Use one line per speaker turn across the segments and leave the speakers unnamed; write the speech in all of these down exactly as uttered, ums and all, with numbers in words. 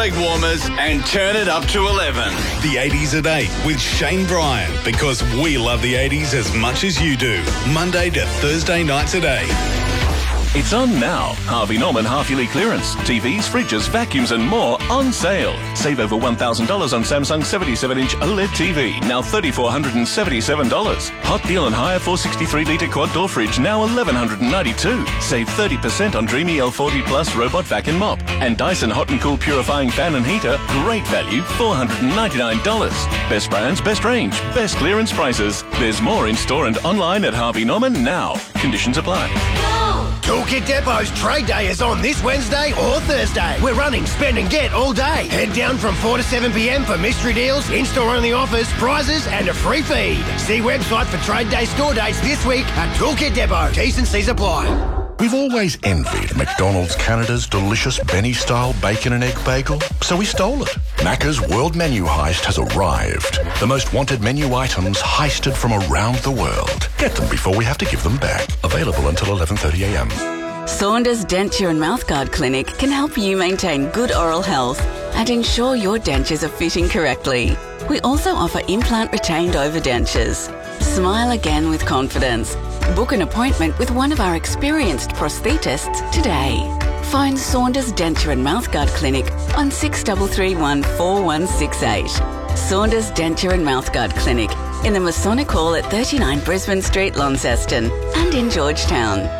leg warmers and turn it up to eleven.
The eighties at eight with Shane Bryan, because we love the eighties as much as you do. Monday to Thursday nights at eight.
It's on now. Harvey Norman half-yearly clearance. T Vs, fridges, vacuums and more on sale. Save over one thousand dollars on Samsung seventy-seven inch OLED T V, now three thousand four hundred seventy-seven dollars. Hot deal on higher four hundred sixty-three litre quad door fridge, now one thousand one hundred ninety-two dollars. Save thirty percent on Dreamy L forty Plus robot vac and mop. And Dyson Hot and Cool purifying fan and heater, great value, four hundred ninety-nine dollars. Best brands, best range, best clearance prices. There's more in store and online at Harvey Norman now. Conditions apply.
Toolkit Depot's Trade Day is on this Wednesday or Thursday. We're running Spend and Get all day. Head down from four to seven p m for mystery deals, in-store only offers, prizes and a free feed. See website for Trade Day store dates this week at Toolkit Depot. T's and C's apply.
We've always envied McDonald's Canada's delicious Benny-style bacon and egg bagel, so we stole it. Macca's World Menu Heist has arrived. The most wanted menu items heisted from around the world. Get them before we have to give them back. Available until eleven thirty a m.
Saunders Denture and Mouthguard Clinic can help you maintain good oral health and ensure your dentures are fitting correctly. We also offer implant retained overdentures. Smile again with confidence. Book an appointment with one of our experienced prosthetists today. Phone Saunders Denture and Mouthguard Clinic on six three three one, four one six eight. Saunders Denture and Mouthguard Clinic in the Masonic Hall at thirty-nine Brisbane Street, Launceston, and in Georgetown.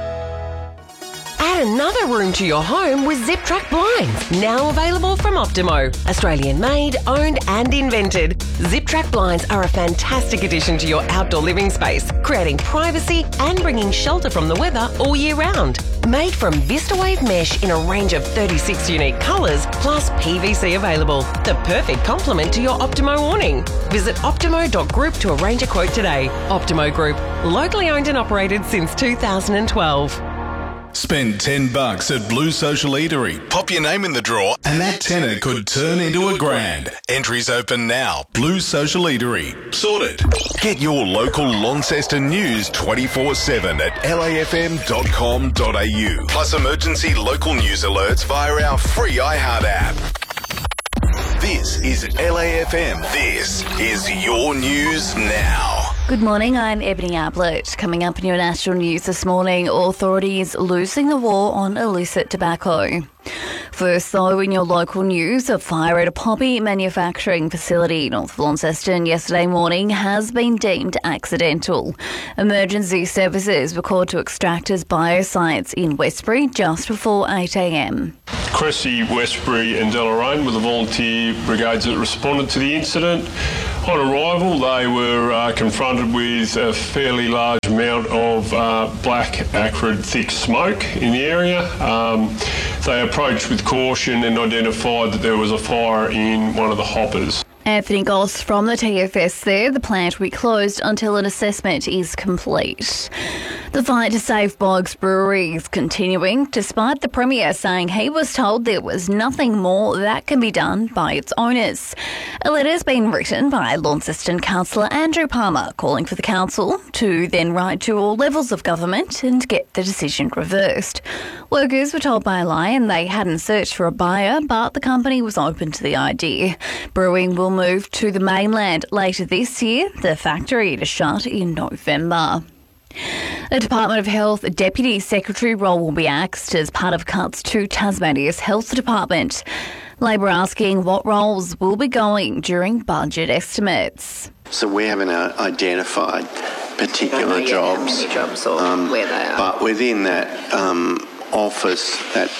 Add another room to your home with Zip Track Blinds, now available from Optimo. Australian made, owned and invented. Zip Track Blinds are a fantastic addition to your outdoor living space, creating privacy and bringing shelter from the weather all year round. Made from VistaWave mesh in a range of thirty-six unique colours, plus P V C available. The perfect complement to your Optimo awning. Visit optimo dot group to arrange a quote today. Optimo Group, locally owned and operated since two thousand twelve.
Spend ten bucks at Blue Social Eatery. Pop your name in the draw and that tenner could turn into a grand. Entries open now. Blue Social Eatery. Sorted. Get your local Launceston news twenty-four seven at L A F M dot com dot a u. Plus emergency local news alerts via our free iHeart app. This is L A F M. This is your news now.
Good morning, I'm Ebony Ablett. Coming up in your national news this morning, authorities losing the war on illicit tobacco. First, though, in your local news, a fire at a poppy manufacturing facility north of Launceston yesterday morning has been deemed accidental. Emergency services were called to Extractors Bioscience in Westbury just before eight a m.
Cressy, Westbury and Deloraine were the volunteer brigades that responded to the incident. On arrival, they were uh, confronted with a fairly large amount of uh, black, acrid, thick smoke in the area. Um, they approached with caution and identified that there was a fire in one of the hoppers.
Anthony Goss from the T F S there. The plant will be closed until an assessment is complete. The fight to save Boggs Brewery is continuing, despite the Premier saying he was told there was nothing more that can be done by its owners. A letter has been written by Launceston Councillor Andrew Palmer calling for the council to then write to all levels of government and get the decision reversed. Workers were told by Lion they hadn't searched for a buyer, but the company was open to the idea. Brewing will move to the mainland later this year, the factory to shut in November. A Department of Health Deputy Secretary role will be axed as part of cuts to Tasmania's Health Department. Labor asking what roles will be going during budget estimates.
So we haven't uh, identified particular jobs,
jobs or
um,
where they are.
But within that um, office, that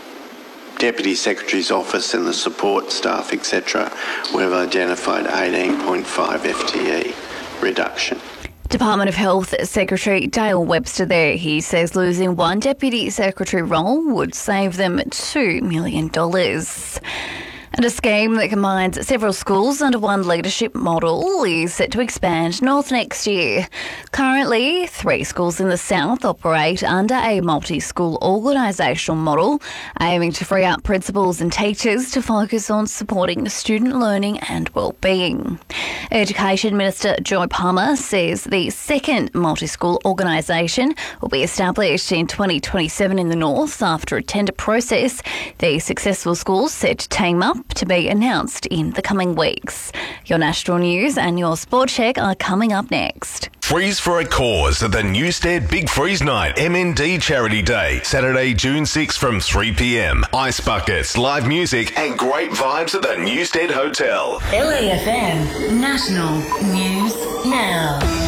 Deputy Secretary's office and the support staff, et cetera, we've identified eighteen point five F T E reduction.
Department of Health Secretary Dale Webster there. He says losing one Deputy Secretary role would save them two million dollars. And a scheme that combines several schools under one leadership model is set to expand north next year. Currently, three schools in the south operate under a multi-school organisational model, aiming to free up principals and teachers to focus on supporting student learning and well-being. Education Minister Joy Palmer says the second multi-school organisation will be established in twenty twenty-seven in the north after a tender process. The successful schools set to team up to be announced in the coming weeks. Your national news and your sport check are coming up next.
Freeze for a cause at the Newstead Big Freeze Night M N D Charity Day, Saturday, June sixth from three p m. Ice buckets, live music and great vibes at the Newstead Hotel.
L A F M National News Now.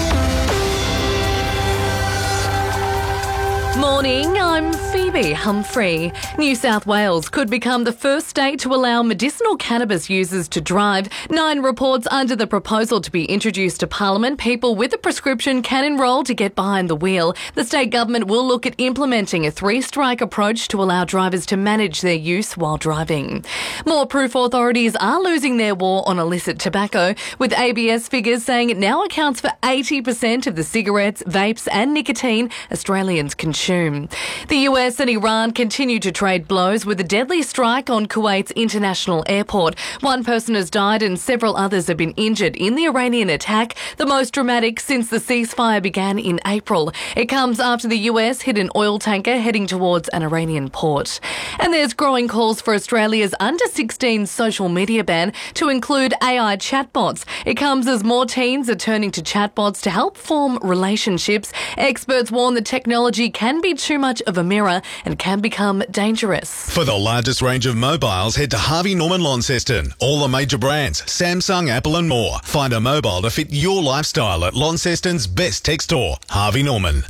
Morning, I'm Phoebe Humphrey. New South Wales could become the first state to allow medicinal cannabis users to drive. Nine reports under the proposal to be introduced to Parliament. People with a prescription can enrol to get behind the wheel. The state government will look at implementing a three-strike approach to allow drivers to manage their use while driving. More proof authorities are losing their war on illicit tobacco, with A B S figures saying it now accounts for eighty percent of the cigarettes, vapes and nicotine Australians consume. The U S and Iran continue to trade blows with a deadly strike on Kuwait's international airport. One person has died and several others have been injured in the Iranian attack, the most dramatic since the ceasefire began in April. It comes after the U S hit an oil tanker heading towards an Iranian port. And there's growing calls for Australia's under sixteen social media ban to include A I chatbots. It comes as more teens are turning to chatbots to help form relationships. Experts warn that technology can be too much of a mirror and can become dangerous.
For the largest range of mobiles, head to Harvey Norman Launceston. All the major brands, Samsung, Apple and more. Find a mobile to fit your lifestyle at Launceston's best tech store, Harvey Norman.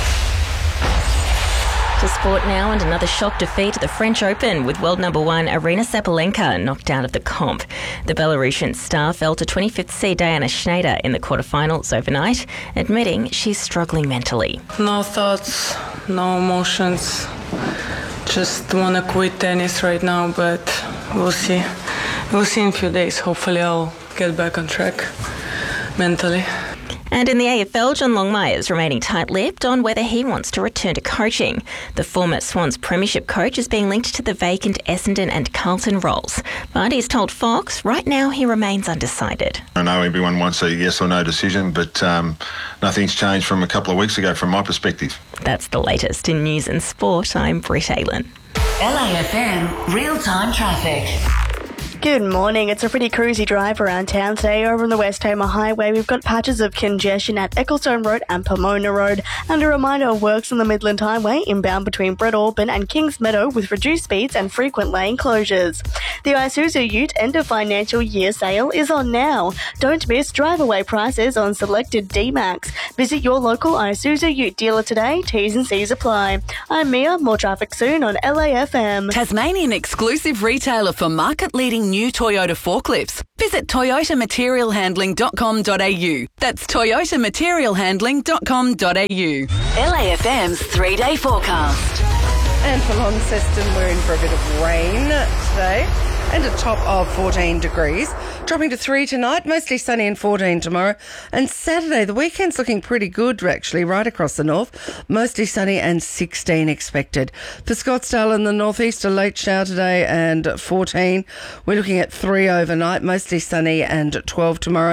To sport now, and another shock defeat at the French Open with world number one Aryna Sabalenka knocked out of the comp. The Belarusian star fell to twenty-fifth seed Diana Schneider in the quarterfinals overnight, admitting she's struggling mentally.
No thoughts, no emotions. Just want to quit tennis right now, but we'll see. We'll see in a few days. Hopefully I'll get back on track mentally.
And in the A F L, John Longmire is remaining tight-lipped on whether he wants to return to coaching. The former Swans premiership coach is being linked to the vacant Essendon and Carlton roles. But he's told Fox right now he remains undecided.
I know everyone wants a yes or no decision, but um, nothing's changed from a couple of weeks ago from my perspective.
That's the latest in news and sport. I'm Britt Aylen.
L A F M Real-Time Traffic.
Good morning. It's a pretty cruisy drive around town today. Over on the West Homer Highway, we've got patches of congestion at Ecclestone Road and Pomona Road. And a reminder of works on the Midland Highway inbound between Breadalbin and Kings Meadow with reduced speeds and frequent lane closures. The Isuzu Ute end of financial year sale is on now. Don't miss drive-away prices on selected D-Max. Visit your local Isuzu Ute dealer today. T's and C's apply. I'm Mia. More traffic soon on L A F M.
Tasmanian exclusive retailer for market-leading new Toyota forklifts. Visit toyota material handling dot com dot a u. That's toyota material handling dot com dot a u.
L A F M's three-day forecast.
And for Launceston, we're in for a bit of rain today and a top of fourteen degrees, dropping to three tonight, mostly sunny and fourteen tomorrow. And Saturday, the weekend's looking pretty good, actually, right across the north, mostly sunny and sixteen expected. For Scottsdale in the northeast, a late shower today and fourteen. We're looking at three overnight, mostly sunny and twelve tomorrow.